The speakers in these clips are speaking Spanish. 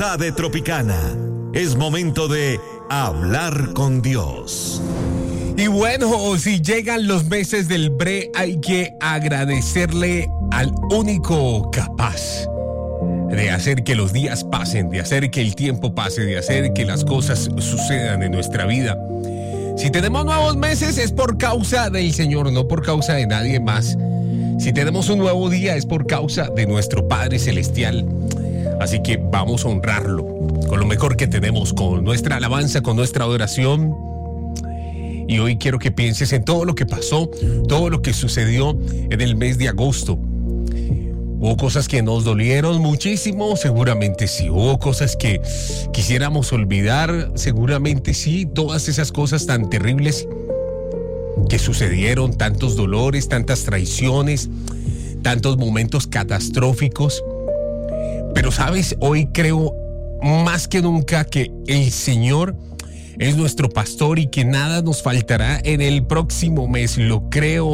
De Tropicana. Es momento de hablar con Dios. Y bueno, si llegan los meses del bre, hay que agradecerle al único capaz de hacer que los días pasen, de hacer que el tiempo pase, de hacer que las cosas sucedan en nuestra vida. Si tenemos nuevos meses es por causa del Señor, no por causa de nadie más. Si tenemos un nuevo día es por causa de nuestro Padre Celestial. Así que vamos a honrarlo con lo mejor que tenemos, con nuestra alabanza, con nuestra adoración. Y hoy quiero que pienses en todo lo que pasó, todo lo que sucedió en el mes de agosto. Hubo cosas que nos dolieron muchísimo, seguramente sí. Hubo cosas que quisiéramos olvidar, seguramente sí. Todas esas cosas tan terribles que sucedieron, tantos dolores, tantas traiciones, tantos momentos catastróficos. Pero sabes, hoy creo más que nunca que el Señor es nuestro pastor y que nada nos faltará en el próximo mes. Lo creo.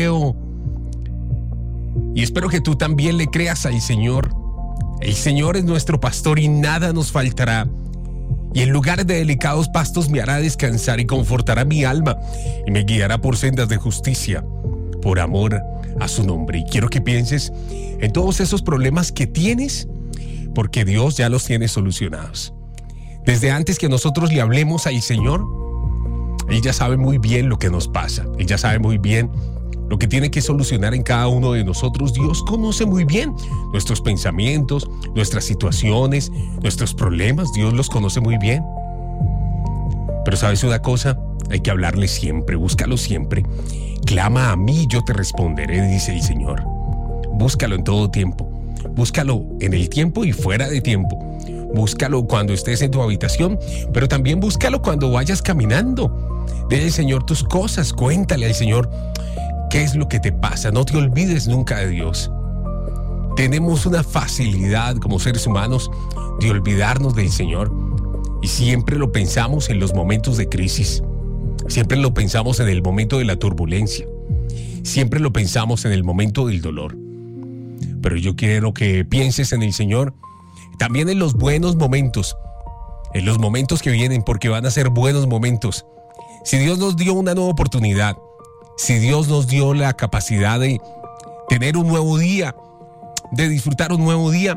Y espero que tú también le creas al Señor. El Señor es nuestro pastor y nada nos faltará. Y en lugares de delicados pastos me hará descansar y confortará mi alma y me guiará por sendas de justicia, por amor a su nombre. Y quiero que pienses en todos esos problemas que tienes, porque Dios ya los tiene solucionados. Desde antes que nosotros le hablemos al Señor, Él ya sabe muy bien lo que nos pasa. Él ya sabe muy bien lo que tiene que solucionar en cada uno de nosotros. Dios conoce muy bien nuestros pensamientos, nuestras situaciones, nuestros problemas. Dios los conoce muy bien. Pero ¿sabes una cosa? Hay que hablarle siempre, búscalo siempre. Clama a mí, yo te responderé, dice el Señor. Búscalo en todo tiempo. Búscalo en el tiempo y fuera de tiempo. Búscalo cuando estés en tu habitación, pero también búscalo cuando vayas caminando. Dile al Señor tus cosas, cuéntale al Señor qué es lo que te pasa. No te olvides nunca de Dios. Tenemos una facilidad como seres humanos de olvidarnos del Señor y siempre lo pensamos en los momentos de crisis. Siempre lo pensamos en el momento de la turbulencia. Siempre lo pensamos en el momento del dolor. Pero yo quiero que pienses en el Señor también en los buenos momentos, en los momentos que vienen, porque van a ser buenos momentos. Si Dios nos dio una nueva oportunidad, si Dios nos dio la capacidad de tener un nuevo día, de disfrutar un nuevo día,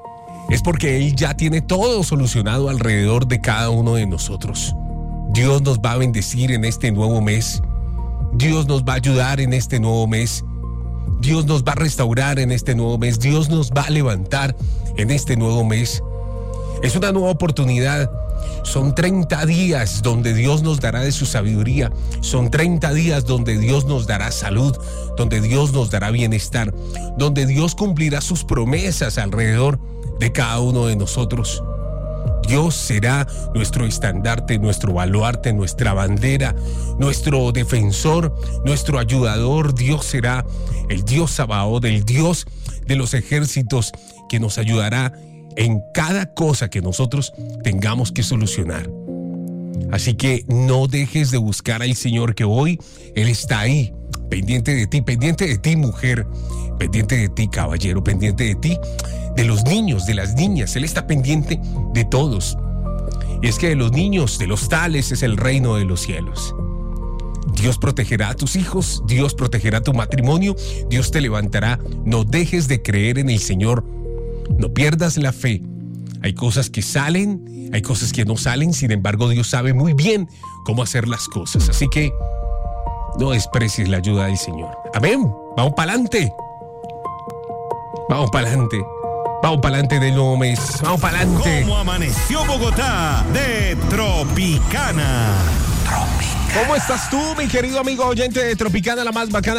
es porque Él ya tiene todo solucionado alrededor de cada uno de nosotros. Dios nos va a bendecir en este nuevo mes. Dios nos va a ayudar en este nuevo mes. Dios nos va a restaurar en este nuevo mes. Dios nos va a levantar en este nuevo mes. Es una nueva oportunidad. Son 30 días donde Dios nos dará de su sabiduría. Son 30 días donde Dios nos dará salud, donde Dios nos dará bienestar, donde Dios cumplirá sus promesas alrededor de cada uno de nosotros. Dios será nuestro estandarte, nuestro baluarte, nuestra bandera, nuestro defensor, nuestro ayudador. Dios será el Dios Sabaoth, el Dios de los ejércitos, que nos ayudará en cada cosa que nosotros tengamos que solucionar. Así que no dejes de buscar al Señor, que hoy Él está ahí, pendiente de ti, mujer, pendiente de ti, caballero, pendiente de ti, de los niños, de las niñas. Él está pendiente de todos. Y es que de los niños, de los tales, es el reino de los cielos. Dios protegerá a tus hijos, Dios protegerá tu matrimonio, Dios te levantará. No dejes de creer en el Señor, no pierdas la fe. Hay cosas que salen, hay cosas que no salen, sin embargo Dios sabe muy bien cómo hacer las cosas. Así que no desprecies la ayuda del Señor. Amén. Vamos para adelante. Vamos para adelante. Vamos para adelante del nuevo mes. Vamos para adelante. ¿Cómo amaneció Bogotá de Tropicana? ¿Cómo estás tú, mi querido amigo oyente de Tropicana, la más bacana